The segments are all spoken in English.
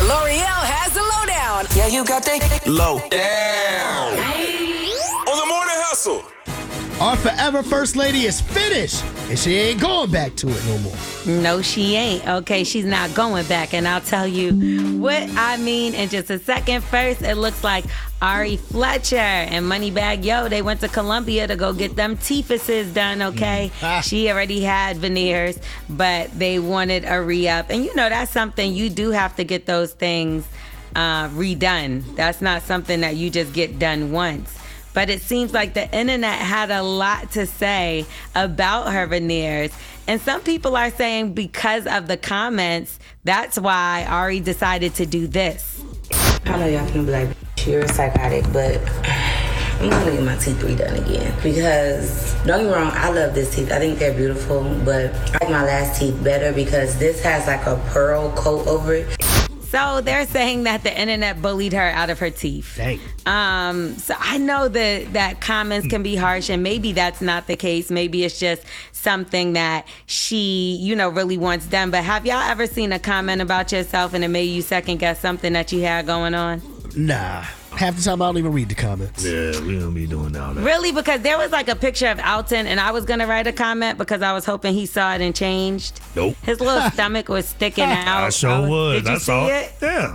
L'Oreal has the lowdown. Yeah, you got that low down. On the Morning Hustle. Our forever first lady is finished, and she ain't going back to it no more. No, she ain't. Okay, she's not going back, and I'll tell you what I mean in just a second. First, it looks like Ari Fletcher and Moneybagg Yo, they went to Columbia to go get them teethuses done, okay? She already had veneers, but they wanted a re-up. And you know, that's something you do have to get those things redone. That's not something that you just get done once. But it seems like the internet had a lot to say about her veneers. And some people are saying because of the comments, that's why Ari decided to do this. I know y'all can be like, you're psychotic, but I'm gonna get my teeth redone again. Because, don't get me wrong, I love this teeth. I think they're beautiful, but I like my last teeth better because this has like a pearl coat over it. So they're saying that the internet bullied her out of her teeth. Dang. So I know that comments can be harsh, and maybe that's not the case. Maybe it's just something that she, really wants done. But have y'all ever seen a comment about yourself and it made you second guess something that you had going on? Nah. Half the time I don't even read the comments. Yeah, we don't be doing all that. Really? Because there was like a picture of Alton, and I was going to write a comment because I was hoping he saw it and changed. Nope. His little stomach was sticking out. I sure was. Did you see it?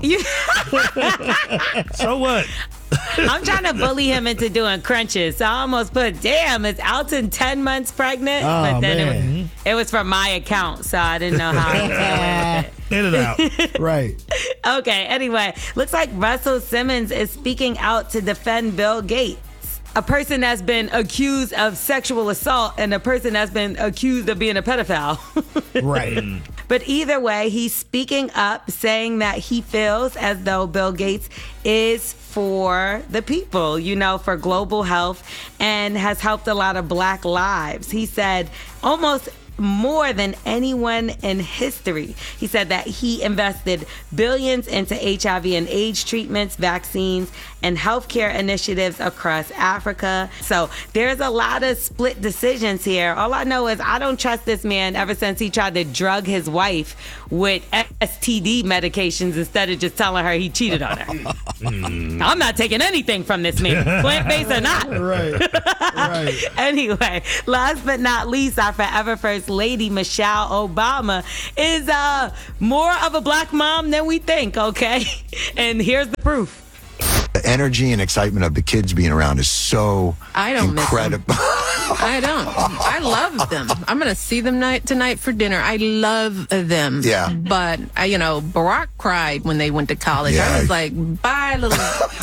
Yeah. So what? I'm trying to bully him into doing crunches. So I almost put, damn, is Alton 10 months pregnant? Oh, but then man. it was from my account, so I didn't know how to do it. In and out. Right. Okay, anyway, looks like Russell Simmons is speaking out to defend Bill Gates. A person that's been accused of sexual assault and a person that's been accused of being a pedophile. Right. But either way, he's speaking up, saying that he feels as though Bill Gates is for the people, for global health, and has helped a lot of Black lives. He said almost more than anyone in history. He said that he invested billions into HIV and AIDS treatments, vaccines, and healthcare initiatives across Africa. So there's a lot of split decisions here. All I know is I don't trust this man ever since he tried to drug his wife with STD medications instead of just telling her he cheated on her. I'm not taking anything from this man, plant-based or not. Right. Anyway, last but not least, our forever first lady, Michelle Obama, is more of a Black mom than we think, okay? And here's the proof. The energy and excitement of the kids being around is so incredible. I don't. I love them. I'm going to see them tonight for dinner. I love them. Yeah. But, Barack cried when they went to college. Yeah. I was like, bye, little...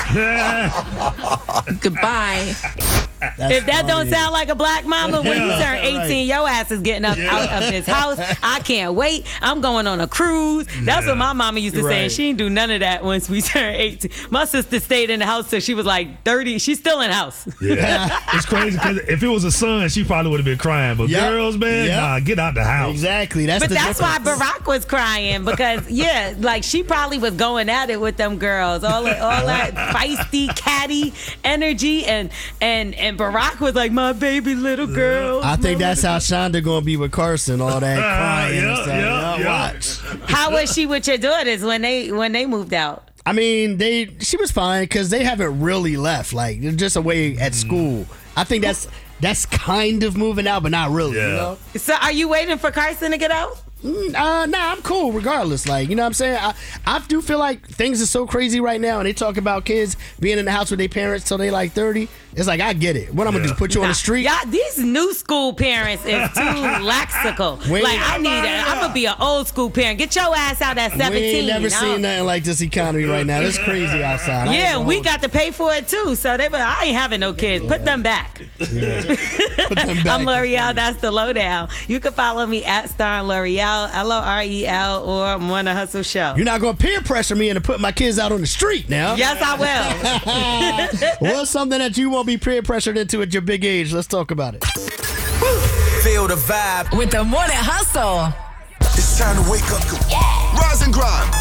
Goodbye. If that don't sound like a Black mama, when you turn 18, your ass is getting up out of this house. I can't wait. I'm going on a cruise. That's what my mama used to say, and she didn't do none of that once we turned 18. My sister stayed in the house till she was like 30. She's still in the house. Yeah. It's crazy because if it was a son, she probably would have been crying. But girls, man, nah, get out the house. Exactly. But that's why Barack was crying because, she probably was going at it with them girls. All that feisty, catty energy. And Barack was like, my baby little girl. I think that's how Shonda gonna be with Carson. All that crying and stuff. Watch. How was she with your daughters when they moved out? I mean, she was fine because they haven't really left. Like, they're just away at school. I think that's kind of moving out, but not really. Yeah. So are you waiting for Carson to get out? Nah, I'm cool regardless. Like, you know what I'm saying? I do feel like things are so crazy right now, and they talk about kids being in the house with their parents till they like 30. It's like, I get it. What I'm going to do, put you on the street? Yeah, these new school parents is too laxical. I'm going to be an old school parent. Get your ass out at 17. We ain't never seen nothing like this economy right now. It's crazy outside. Yeah, we got to pay for it too. So I ain't having no kids. Put them back. Put them back. I'm L'Oreal. That's the lowdown. You can follow me at Star L'Oreal, LOREL, or Morning Hustle Show. You're not going to peer pressure me into putting my kids out on the street now. Yes, I will. What's something that you won't be peer pressured into at your big age? Let's talk about it. Feel the vibe with the Morning Hustle. It's time to wake up. Rise and grind.